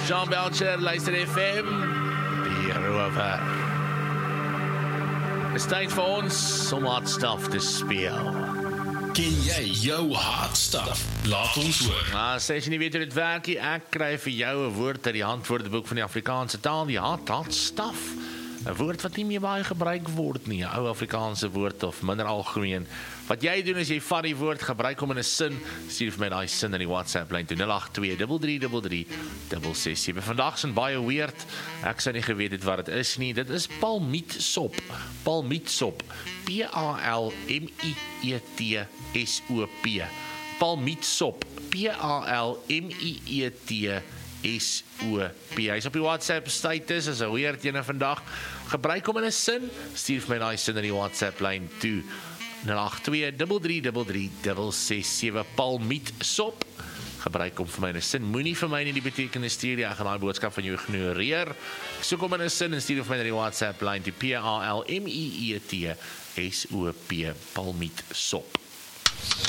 John Belcher, luister FM, die rover. Het is tyd vir ons om hard stuff te speel. Ken jy jou hard stuff? Laat ons hoor. Sê as jy nie weet hoe dit werk nie, ek kry vir jou 'n woord uit die handwoordeboek van die Afrikaanse taal, die hard stuff. 'n Woord wat nie meer baie gebruik word nie, 'n ou Afrikaanse woord of minder algemeen. Wat jy doen is jy vat die woord, gebruik hom in 'n sin, stuur vir my daai sin in die WhatsApp lyn toe 082333366. Vandag is baie weird. Ek sou nie geweet het wat dit is nie. Dit is palmietsop. Palmietsop. P-A-L-M-I-E-T-S-O-P. Palmietsop. P-A-L-M-I-E-T-S-O-P. Hy's op die WhatsApp status, is 'n weird ene vandag. Gebruik hom in 'n sin, stuur vir my daai sin in die WhatsApp lyn toe 082333366. Palmietsop. Gebruik hom vir my in 'n sin. Moenie vir my nie die betekenis stuur nie. Ek gaan daai boodskap van jou ignoreer. Soek hom in 'n sin en stuur hom vir my na die WhatsApp lyn toe P-A-L-M-I-E-T-S-O-P. Palmietsop.